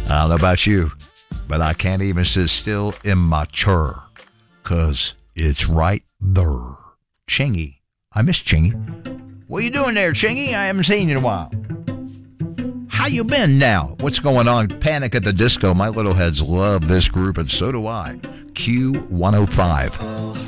I don't know about you, but I can't even sit still in my chair because it's right there. Chingy. I miss Chingy. What you doing there, Chingy? I haven't seen you in a while. How you been now? What's going on? Panic at the Disco. My little heads love this group, and so do I. Q105.